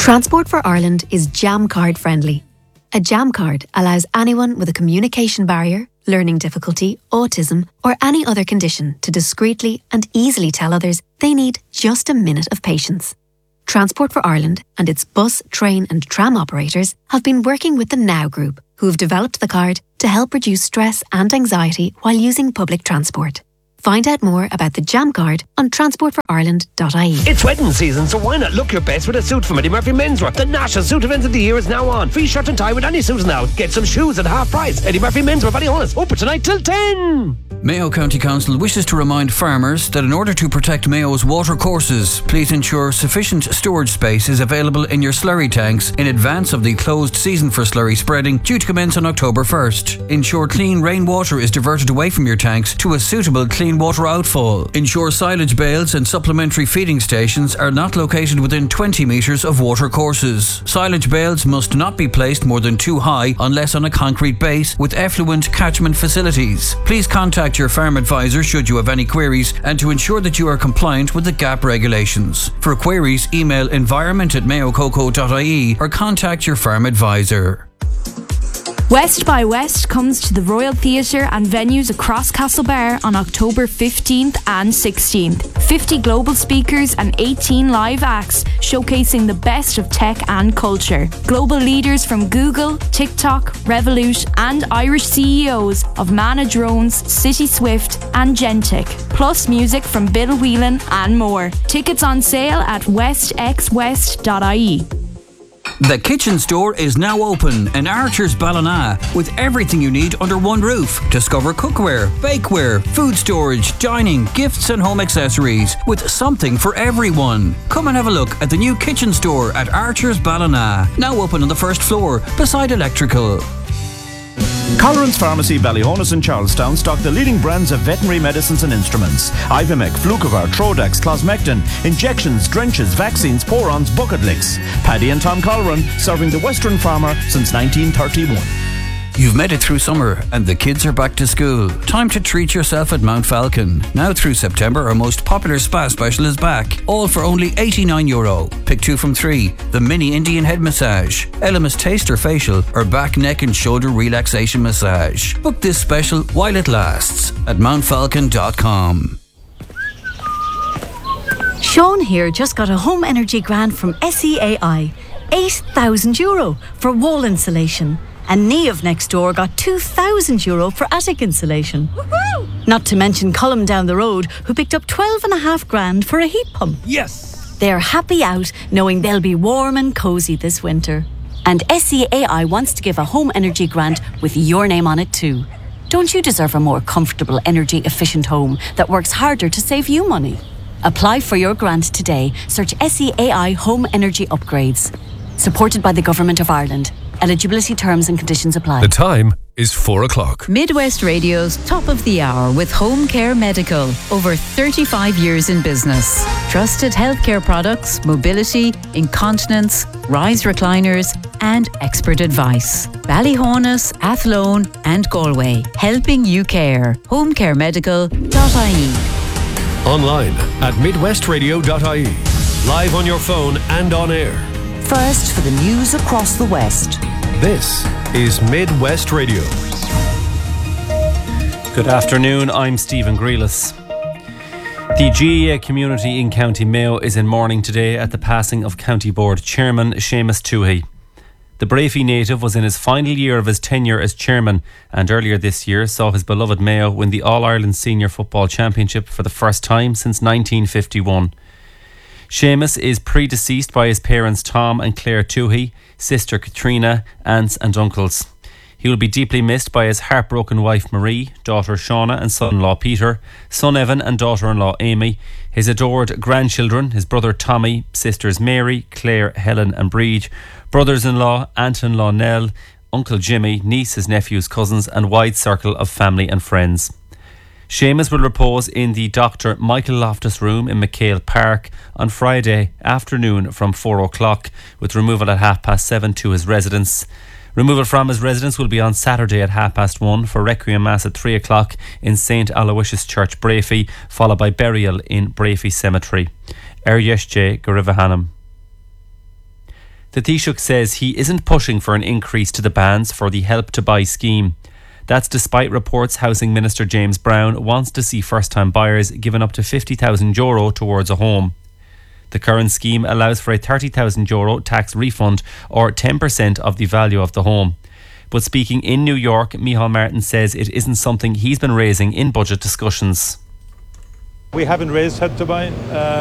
Transport for Ireland is Jam Card friendly. A Jam Card allows anyone with a communication barrier, learning difficulty, autism, or any other condition to discreetly and easily tell others they need just a minute of patience. Transport for Ireland and its bus, train and tram operators have been working with the Now Group, who have developed the card to help reduce stress and anxiety while using public transport. Find out more about the Jam Card on transportforireland.ie. It's wedding season, so why not look your best with a suit from Eddie Murphy Menswear? The national suit event of the year is now on. Free shirt and tie with any suit now. Get some shoes at half price. Eddie Murphy Menswear, Ballyhonus, open tonight till 10. Mayo County Council wishes to remind farmers that in order to protect Mayo's water courses, please ensure sufficient storage space is available in your slurry tanks in advance of the closed season for slurry spreading, due to commence on October 1st. Ensure clean rainwater is diverted away from your tanks to a suitable clean water outfall. Ensure silage bales and supplementary feeding stations are not located within 20 metres of water courses. Silage bales must not be placed more than 2 high unless on a concrete base with effluent catchment facilities. Please contact your farm advisor should you have any queries and to ensure that you are compliant with the GAP regulations. For queries, email environment@mayococo.ie or contact your farm advisor. West by West comes to the Royal Theatre and venues across Castlebar on October 15th and 16th. 50 global speakers and 18 live acts showcasing the best of tech and culture. Global leaders from Google, TikTok, Revolut and Irish CEOs of Mana Drones, City Swift and Gentic. Plus music from Bill Whelan and more. Tickets on sale at westxwest.ie. The Kitchen Store is now open in Archer's Ballina with everything you need under one roof. Discover cookware, bakeware, food storage, dining, gifts and home accessories with something for everyone. Come and have a look at the new Kitchen Store at Archer's Ballina, now open on the first floor beside Electrical. Colleran's Pharmacy, Ballyhonus and Charlestown stock the leading brands of veterinary medicines and instruments. Ivomec, Flucovar, Trodax, Closmectin, injections, drenches, vaccines, porons, bucket licks. Paddy and Tom Colleran, serving the Western farmer since 1931. You've made it through summer and the kids are back to school. Time to treat yourself at Mount Falcon. Now through September, our most popular spa special is back. All for only €89. Pick 2 from 3. The mini Indian head massage, Elemis taster facial or back, neck and shoulder relaxation massage. Book this special while it lasts at mountfalcon.com. Sean here just got a home energy grant from SEAI. €8,000 for wall insulation. And Niamh next door got €2,000 for attic insulation. Woohoo! Not to mention Colm down the road, who picked up $12,500 for a heat pump. Yes! They're happy out, knowing they'll be warm and cosy this winter. And SEAI wants to give a home energy grant with your name on it too. Don't you deserve a more comfortable, energy-efficient home that works harder to save you money? Apply for your grant today. Search SEAI Home Energy Upgrades. Supported by the Government of Ireland. Eligibility terms and conditions apply. The time is 4 o'clock. Midwest Radio's Top of the Hour with Home Care Medical. Over 35 years in business. Trusted healthcare products, mobility, incontinence, rise recliners and expert advice. Ballyhonus, Athlone and Galway. Helping you care. homecaremedical.ie. Online at midwestradio.ie. Live on your phone and on air. First for the news across the West. This is Midwest Radio. Good afternoon, I'm Stephen Grealis. The GAA community in County Mayo is in mourning today at the passing of County Board Chairman Seamus Toohey. The Brafey native was in his final year of his tenure as chairman and earlier this year saw his beloved Mayo win the All-Ireland Senior Football Championship for the first time since 1951. Seamus is predeceased by his parents Tom and Claire Toohey, sister Katrina, aunts and uncles. He will be deeply missed by his heartbroken wife Marie, daughter Shauna and son-in-law Peter, son Evan and daughter-in-law Amy, his adored grandchildren, his brother Tommy, sisters Mary, Claire, Helen and Breed, brothers-in-law, aunt-in-law Nell, uncle Jimmy, nieces, nephews, cousins and wide circle of family and friends. Seamus will repose in the Dr. Michael Loftus room in McHale Park on Friday afternoon from 4 o'clock, with removal at 7:30 to his residence. Removal from his residence will be on Saturday at 1:30 for Requiem Mass at 3 o'clock in St. Aloysius Church, Brafey, followed by burial in Brafey Cemetery. Yeshje Garivahanam. The Taoiseach says he isn't pushing for an increase to the bands for the Help to Buy scheme. That's despite reports Housing Minister James Browne wants to see first-time buyers given up to €50,000 towards a home. The current scheme allows for a €30,000 tax refund or 10% of the value of the home. But speaking in New York, Micheál Martin says it isn't something he's been raising in budget discussions. We haven't raised Help to Buy.